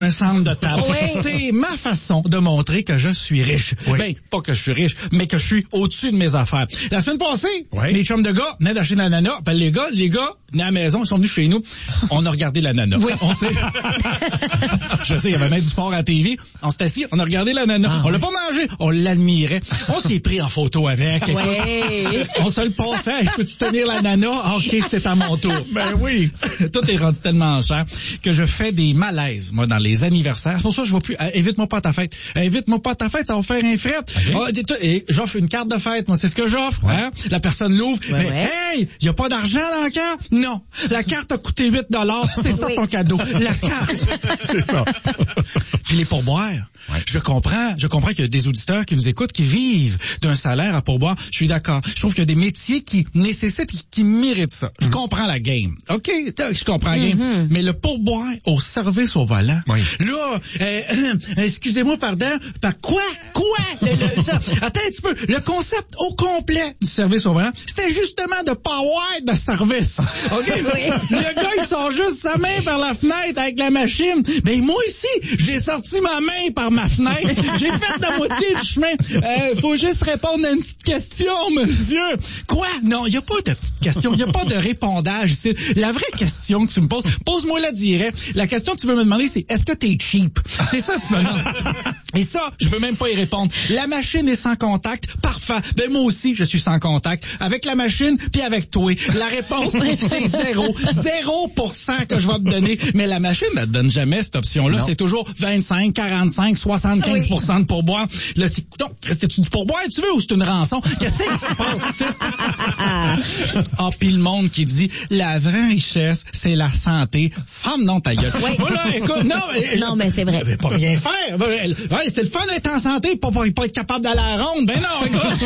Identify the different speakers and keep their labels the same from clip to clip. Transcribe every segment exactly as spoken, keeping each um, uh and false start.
Speaker 1: un centre de table.
Speaker 2: Oui.
Speaker 1: C'est ma façon de montrer que je suis riche.
Speaker 3: Oui.
Speaker 1: Ben, pas que je suis riche, mais que je suis au-dessus de mes affaires. La semaine passée,
Speaker 3: Oui.
Speaker 1: mes chums de gars venaient d'acheter de l'ananas. Ben, les gars, les gars, venaient à la maison, ils sont venus chez nous. On a regardé l'ananas.
Speaker 2: Oui.
Speaker 1: On s'est... je sais, il y avait même du sport à la T V. On s'est assis, on a regardé l'ananas.
Speaker 3: Ah,
Speaker 1: on l'a
Speaker 3: oui.
Speaker 1: pas mangé, on l'admirait. On s'est pris en photo avec. Écoute,
Speaker 2: Ouais.
Speaker 1: on se le passait. Je peux-tu tenir l'ananas? Ah, OK, c'est à mon tour.
Speaker 3: Ben oui.
Speaker 1: Tout est rendu tellement cher que je fais des malaises, moi, dans les anniversaires. C'est pour ça que je vais plus. Euh, invite-moi pas à ta fête. Euh, invite-moi pas à ta fête, ça va faire un fret.
Speaker 3: Okay.
Speaker 1: Ah, des- et j'offre une carte de fête, moi, c'est ce que j'offre. Hein? La personne l'ouvre.
Speaker 2: Ouais,
Speaker 1: mais
Speaker 2: ouais.
Speaker 1: hey, y a pas d'argent dans la carte? Non. La carte a coûté huit dollars. C'est ça
Speaker 2: Oui.
Speaker 1: ton cadeau. La carte.
Speaker 3: C'est ça.
Speaker 1: Puis les pourboires.
Speaker 3: Ouais.
Speaker 1: Je comprends, je comprends qu'il y a des auditeurs qui nous écoutent qui vivent d'un salaire à pourboire. Je suis d'accord. Je trouve qu'il y a des métiers qui nécessitent, qui, qui méritent ça. Je comprends la game. OK, je comprends la game.
Speaker 2: Mm-hmm.
Speaker 1: Mais le pourboire au service au volant.
Speaker 3: Oui.
Speaker 1: Là, euh, euh, excusez-moi, pardon, par quoi? Quoi? Le, le, ça, attends un petit peu. Le concept au complet du service au volant, c'était justement de pas avoir de service. OK?
Speaker 2: Oui.
Speaker 1: Le gars, il sort juste sa main par la fenêtre avec la machine. Ben, moi ici, j'ai sorti ma main par ma fenêtre. J'ai fait la moitié du chemin. Euh, faut juste répondre à une petite question, monsieur. Quoi? Non, il n'y a pas de petite question. Il n'y a pas de répondage ici. La vraie question que tu me poses, pose-moi la direct. La question que tu veux me demander, c'est est-ce que t'es cheap? C'est ça que tu me demandes. Et ça, je veux même pas y répondre. La machine est sans contact. Parfait. Ben, moi aussi, je suis sans contact. Avec la machine, puis avec toi. La réponse, c'est zéro. Zéro pour cent que je vais te donner. Mais la machine, elle te donne jamais cette option-là.
Speaker 3: Non.
Speaker 1: C'est toujours vingt-cinq, quarante-cinq, soixante-quinze pour cent de pourboire. Là, c'est, donc, c'est-tu du pourboire, tu veux, ou c'est une rançon? Qu'est-ce qui se passe ici? Ah, puis le monde qui dit, la vraie richesse, c'est la santé. Femme, non, ta gueule.
Speaker 2: Oui.
Speaker 1: Voilà, écoute, non, euh,
Speaker 2: Non, mais c'est vrai.
Speaker 1: je vais pas rien faire. Ouais, c'est le fun d'être en santé, pas, pas, pas être capable d'aller à la ronde. Ben non, écoute.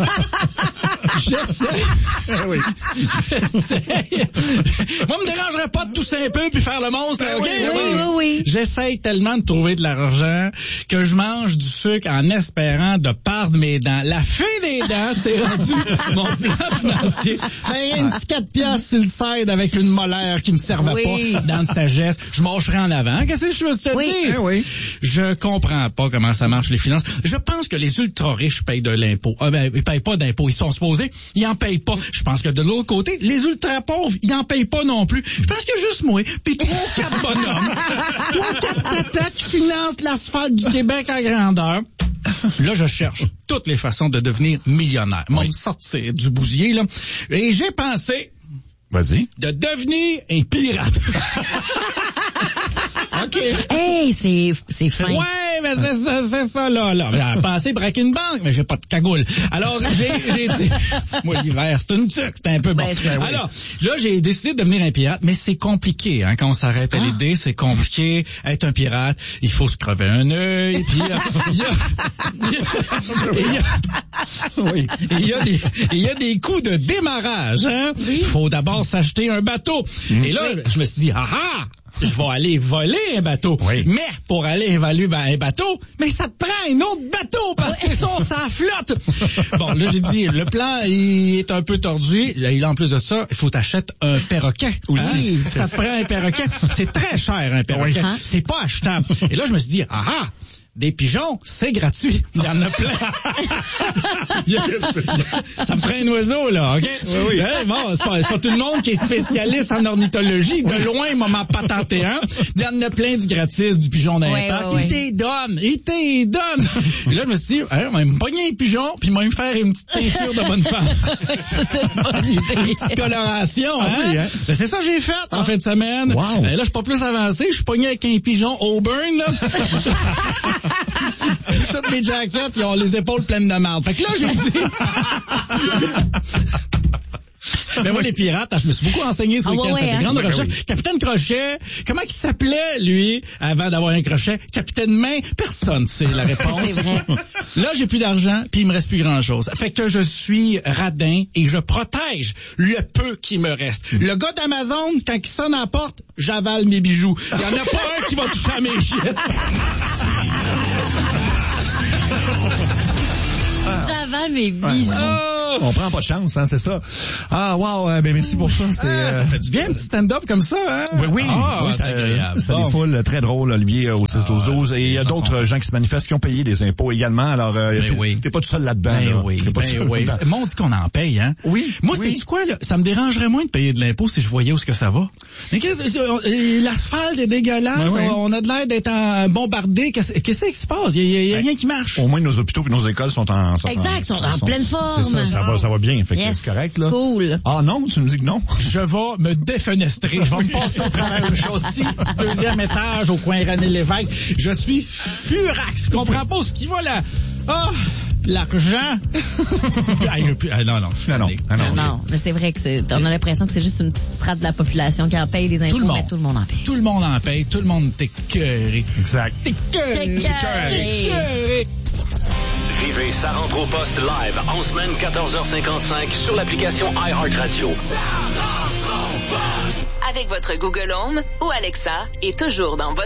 Speaker 1: J'essaie.
Speaker 3: Oui.
Speaker 1: J'essaie. Moi, me dérangerait pas de tousser un peu puis faire le monstre.
Speaker 3: Ben
Speaker 1: OK?
Speaker 3: oui,
Speaker 2: Oui, oui, oui.
Speaker 1: J'essaye tellement de trouver de l'argent que je mange du sucre en espérant de perdre mes dents. La fin des dents, c'est rendu mon plan financier. Ben, une petite quatre piastres sur le side avec une molaire qui me servait
Speaker 2: Oui.
Speaker 1: pas dans de sagesse. Je mâcherais en avant. Qu'est-ce que je veux te
Speaker 2: Oui.
Speaker 1: dire?
Speaker 3: Eh oui.
Speaker 1: Je comprends pas comment ça marche les finances. Je pense que les ultra riches payent de l'impôt. Ah ben, ils payent pas d'impôt. Ils sont supposés, ils en payent pas. Je pense que de l'autre côté, les ultra pauvres, ils en payent pas non plus. Je pense que juste moi, puis trois quatre bonhommes, trois quatre tatas qui financent l'asphalte du Québec à grandeur. Là, je cherche toutes les façons de devenir millionnaire. Moi, me sortir du bousier, là. Et j'ai pensé
Speaker 3: Vas-y.
Speaker 1: de devenir un pirate. OK.
Speaker 2: Hey, c'est, c'est fin.
Speaker 1: Ouais, mais c'est ça, c'est ça, là, là. J'ai pensé braquer une banque, mais j'ai pas de cagoule. Alors, j'ai, j'ai dit, moi, l'hiver, c'est une tuque, c'est un peu bon.
Speaker 2: Ben, c'est- oui.
Speaker 1: Alors, là, j'ai décidé de devenir un pirate, mais c'est compliqué, hein, quand on s'arrête à
Speaker 2: Ah.
Speaker 1: l'idée, c'est compliqué. Être un pirate, il faut se crever un œil, puis euh, il y a, il y a, il y a,
Speaker 3: Oui.
Speaker 1: il y a des, il y a des coûts de démarrage, hein. Il faut d'abord s'acheter un bateau. Et là, je me suis dit, ah ah! Je vais aller voler un bateau.
Speaker 3: Oui.
Speaker 1: Mais pour aller voler ben, un bateau, mais ça te prend un autre bateau parce que ça, ça flotte. Bon, là, j'ai dit, le plan, il est un peu tordu. Là, en plus de ça, il faut t'acheter un perroquet.
Speaker 2: Oui.
Speaker 1: Ça te prend un perroquet. C'est très cher, un perroquet.
Speaker 2: Oui.
Speaker 1: C'est pas achetable. Et là, je me suis dit, ah ah! Des pigeons, c'est gratuit. Il y en a plein. Il y a- ça me prend un oiseau, là, OK?
Speaker 3: Oui, oui.
Speaker 1: Hey, bon, c'est pas, c'est pas tout le monde qui est spécialiste en ornithologie. De loin, il m'a m'en patenté un. Il y en a plein du gratis, du pigeon dans
Speaker 2: Ouais,
Speaker 1: les parcs.
Speaker 2: ouais,
Speaker 1: Il
Speaker 2: ouais.
Speaker 1: t'es donne, il t'es donne. Et là, je me suis dit, hey, on va me pogner un pigeon, puis il va me faire une petite teinture de bonne femme.
Speaker 2: C'était une bonne idée.
Speaker 1: Coloration, hein?
Speaker 3: Ah oui, hein?
Speaker 1: Ben, c'est ça que j'ai fait en fin de semaine.
Speaker 3: Wow.
Speaker 1: Ben, là, je suis pas plus avancé. Je suis pogné avec un pigeon Auburn, là. Toutes mes jackets, ils ont les épaules pleines de marde. Fait que là, j'ai dit... Mais moi, les pirates, je me suis beaucoup enseigné ce
Speaker 2: Ah,
Speaker 1: week-end.
Speaker 2: ouais,
Speaker 1: Fait
Speaker 2: ouais,
Speaker 1: des
Speaker 2: hein?
Speaker 1: grandes
Speaker 3: Ouais,
Speaker 1: recherches.
Speaker 3: oui.
Speaker 1: Capitaine Crochet, comment il s'appelait, lui, avant d'avoir un crochet? Capitaine Main? Personne sait la réponse.
Speaker 2: C'est vrai.
Speaker 1: Là, j'ai plus d'argent, puis il me reste plus grand-chose. Fait que je suis radin et je protège le peu qui me reste. Le gars d'Amazon, quand il sonne à la porte, j'avale mes bijoux. Il y en a pas un qui va toucher à mes shit.
Speaker 2: J'avale mes bijoux.
Speaker 1: Oh,
Speaker 3: On prend pas de chance, hein, c'est ça. Ah, wow, euh, ben merci pour ça. C'est,
Speaker 1: Ah,
Speaker 3: euh,
Speaker 1: ça fait du bien, un petit stand-up comme ça, hein?
Speaker 3: Oui, oui,
Speaker 1: Ah,
Speaker 3: oui,
Speaker 1: c'est
Speaker 3: ça,
Speaker 1: agréable.
Speaker 3: ça
Speaker 1: Bon.
Speaker 3: défoule très drôle, Olivier, au six douze douze. Et il y a
Speaker 1: les gens
Speaker 3: d'autres
Speaker 1: sont-
Speaker 3: gens qui se manifestent qui ont payé des impôts également. Alors, euh,
Speaker 1: Ben
Speaker 3: t'es,
Speaker 1: oui.
Speaker 3: t'es pas tout seul là-dedans.
Speaker 1: Ben
Speaker 3: là.
Speaker 1: oui,
Speaker 3: T'es pas tout
Speaker 1: ben
Speaker 3: seul
Speaker 1: oui.
Speaker 3: là-dedans.
Speaker 1: Moi, on dit qu'on en paye, hein?
Speaker 3: Oui,
Speaker 1: Moi,
Speaker 3: oui.
Speaker 1: c'est quoi, là? Ça me dérangerait moins de payer de l'impôt si je voyais où est-ce que ça va. Mais qu'est-ce que, l'asphalte est dégueulasse.
Speaker 3: Ben oui.
Speaker 1: On a de l'air d'être en bombardé. Qu'est-ce, qu'est-ce qui se passe? Il y a, il y a
Speaker 3: Ben,
Speaker 1: rien qui marche.
Speaker 3: Au moins, nos hôpitaux et nos écoles sont en... Sont
Speaker 2: Exact, sont en pleine forme.
Speaker 3: C'est ça, ça va, ça va bien. Fait que
Speaker 2: Yes,
Speaker 3: c'est correct, là.
Speaker 2: cool.
Speaker 3: Ah non, tu me dis que non?
Speaker 1: Je vais me défenestrer. Je vais me passer au travers d'une chaussée du deuxième étage au coin René Lévesque. Je suis furax. Je comprends pas ce qui va là. Ah, l'argent. Ah, il y a plus- ah, non, non. je suis
Speaker 3: Non, non,
Speaker 1: tanné.
Speaker 3: non, non.
Speaker 2: Non, mais c'est vrai que c'est, on a l'impression que c'est juste une petite strate de la population qui en paye des impôts,
Speaker 1: Tout le monde.
Speaker 2: mais tout le monde en paye.
Speaker 1: Tout le monde en paye. Tout le monde est écœuré.
Speaker 3: Exact.
Speaker 1: T'es écœuré.
Speaker 2: T'es écœuré.
Speaker 1: Écœuré.
Speaker 4: Vivez Ça rentre au poste live en semaine quatorze heures cinquante-cinq sur l'application iHeartRadio.
Speaker 5: Avec votre Google Home ou Alexa et toujours dans votre